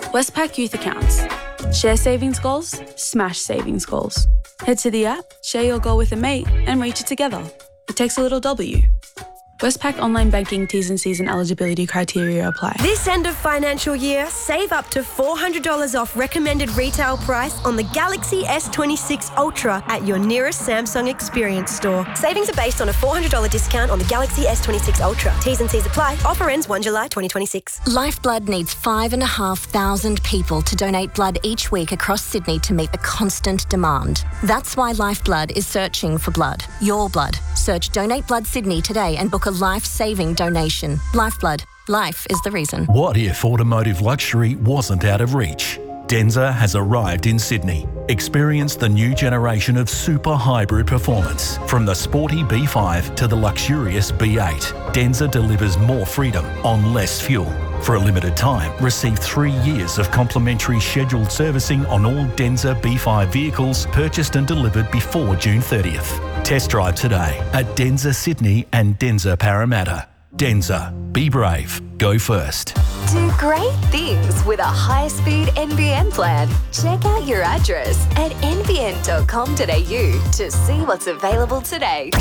Westpac Youth Accounts. Share savings goals, smash savings goals. Head to the app, share your goal with a mate, and reach it together. It takes a little W. Westpac Online Banking T's and C's and eligibility criteria apply. This end of financial year, save up to $400 off recommended retail price on the Galaxy S26 Ultra at your nearest Samsung Experience store. Savings are based on a $400 discount on the Galaxy S26 Ultra. T's and C's apply. Offer ends 1 July 2026. Lifeblood needs 5,500 people to donate blood each week across Sydney to meet the constant demand. That's why Lifeblood is searching for blood. Your blood. Search Donate Blood Sydney today and book a life-saving donation. Lifeblood. Life is the reason. What if automotive luxury wasn't out of reach? Denza has arrived in Sydney. Experience the new generation of super hybrid performance. From the sporty B5 to the luxurious B8, Denza delivers more freedom on less fuel. For a limited time, receive 3 years of complimentary scheduled servicing on all Denza B5 vehicles purchased and delivered before June 30th. Test drive today at Denza Sydney and Denza Parramatta. Denza. Be brave. Go first. Do great things with a high-speed NBN plan. Check out your address at nbn.com.au to see what's available today.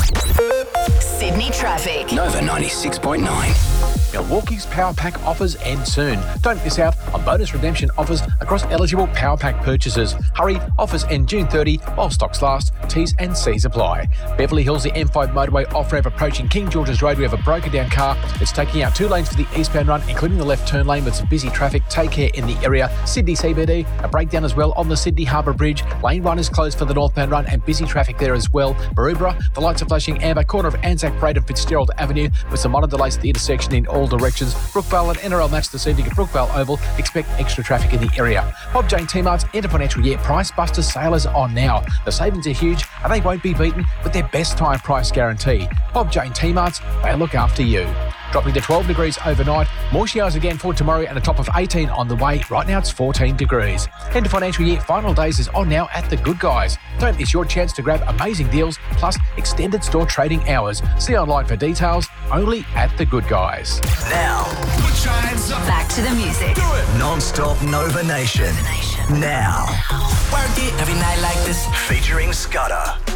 Sydney traffic. Nova 96.9. Milwaukee's Power Pack offers end soon. Don't miss out on bonus redemption offers across eligible Power Pack purchases. Hurry, offers end June 30 while stocks last. T's and C's apply. Beverly Hills, the M5 motorway off-ramp approaching King George's Road. We have a broken down car. It's taking out 2 lanes for the eastbound run, including the left turn lane with some busy traffic. Take care in the area. Sydney CBD, a breakdown as well on the Sydney Harbour Bridge. Lane 1 is closed for the northbound run and busy traffic there as well. Maroubra, the lights are flashing amber, corner of Anzac Parade and Fitzgerald Avenue with some minor delays at the intersection in all directions. Brookvale and NRL match this evening at Brookvale Oval. Expect extra traffic in the area. Bob Jane T-Mart's end of financial year Price Buster sale is on now. The savings are huge and they won't be beaten with their best time price guarantee. Bob Jane T-Mart's, they look after you. Dropping to 12 degrees overnight. More showers again for tomorrow and a top of 18 on the way. Right now it's 14 degrees. End of financial year final days is on now at The Good Guys. Don't miss your chance to grab amazing deals plus extended store trading hours. See online for details. Only at The Good Guys. Now, put your hands up. Back to the music. Do it. non-stop Nova Nation. Now, Work it every night like this. featuring Scudder.